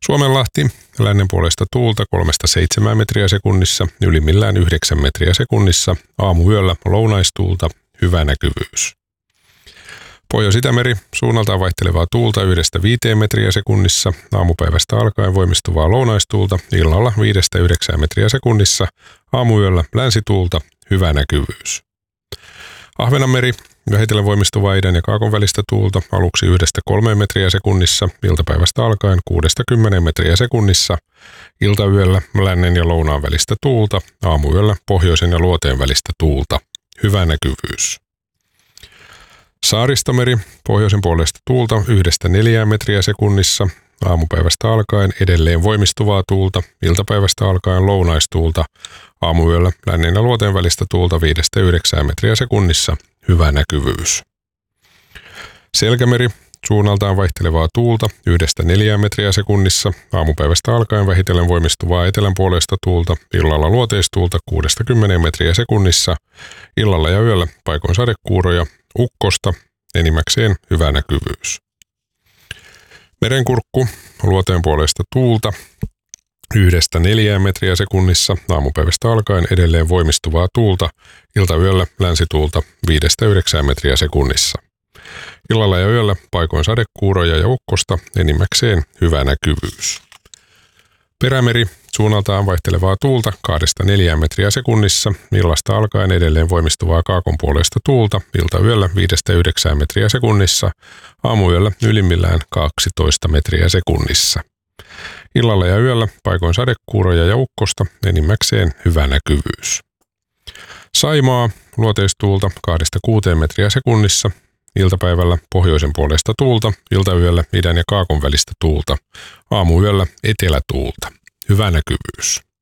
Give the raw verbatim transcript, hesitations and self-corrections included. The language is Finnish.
Suomenlahti, lännen puolesta tuulta kolmesta seitsemään metriä sekunnissa, ylimmillään yhdeksän metriä sekunnissa, aamuyöllä lounaistuulta, hyvä näkyvyys. Pohjois-Itämeri, suunnaltaan vaihtelevaa tuulta yhdestä viiteen metriä sekunnissa, aamupäivästä alkaen voimistuvaa lounaistuulta, illalla viidestä yhdeksään metriä sekunnissa, aamuyöllä länsituulta, hyvä näkyvyys. Ahvenanmeri, vähitellen voimistuvaa idän ja kaakon välistä tuulta, aluksi yhdestä kolmeen metriä sekunnissa, iltapäivästä alkaen kuudesta kymmeneen metriä sekunnissa, iltayöllä lännen ja lounaan välistä tuulta, aamuyöllä pohjoisen ja luoteen välistä tuulta, hyvä näkyvyys. Saaristomeri, pohjoisen puolesta tuulta yhdestä neljään metriä sekunnissa, aamupäivästä alkaen edelleen voimistuvaa tuulta, iltapäivästä alkaen lounaistuulta, aamuyöllä lännen ja luoteen välistä tuulta viidestä yhdeksään metriä sekunnissa, hyvä näkyvyys. Selkämeri, suunnaltaan vaihtelevaa tuulta yhdestä neljään metriä sekunnissa, aamupäivästä alkaen vähitellen voimistuvaa etelän puolesta tuulta, illalla luoteistuulta kuudesta kymmeneen metriä sekunnissa, illalla ja yöllä paikoin sadekuuroja, ukkosta, enimmäkseen hyvä näkyvyys. Merenkurkku, luoteen puolesta tuulta yhdestä neljään metriä sekunnissa, aamupäivästä alkaen edelleen voimistuvaa tuulta, iltayöllä länsituulta viidestä yhdeksään metriä sekunnissa. Illalla ja yöllä paikoin sadekuuroja ja ukkosta, enimmäkseen hyvä näkyvyys. Perämeri, suunnaltaan vaihtelevaa tuulta kahdesta neljään metriä sekunnissa, illasta alkaen edelleen voimistuvaa kaakon puolesta tuulta, iltayöllä viidestä yhdeksään metriä sekunnissa, aamuyöllä ylimmillään kaksitoista metriä sekunnissa. Illalla ja yöllä paikoin sadekuuroja ja ukkosta, enimmäkseen hyvä näkyvyys. Saimaa, luoteistuulta kahdesta kuuteen metriä sekunnissa, iltapäivällä pohjoisen puolesta tuulta, iltayöllä idän ja kaakon välistä tuulta, aamuyöllä etelätuulta, hyvä näkyvyys.